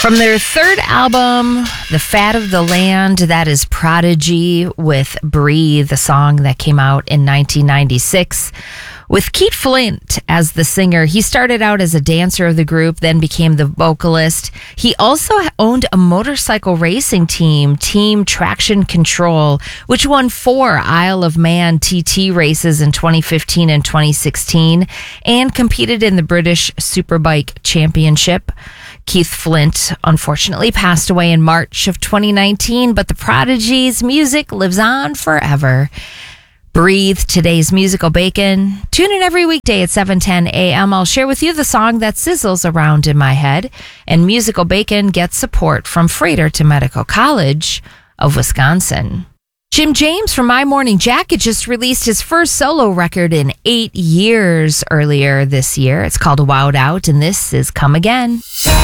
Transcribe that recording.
From their third album, The Fat of the Land, that is Prodigy with Breathe, the song that came out in 1996. With Keith Flint as the singer, he started out as a dancer of the group, then became the vocalist. He also owned a motorcycle racing team, Team Traction Control, which won 4 Isle of Man TT races in 2015 and 2016, and competed in the British Superbike Championship. Keith Flint unfortunately passed away in March of 2019, but the Prodigy's music lives on forever. Breathe, today's Musical Bacon. Tune in every weekday at 7:10 a.m. I'll share with you the song that sizzles around in my head. And Musical Bacon gets support from Freighter to Medical College of Wisconsin. Jim James from My Morning Jacket just released his first solo record in 8 years earlier this year. It's called Wowed Out, and this is Come Again.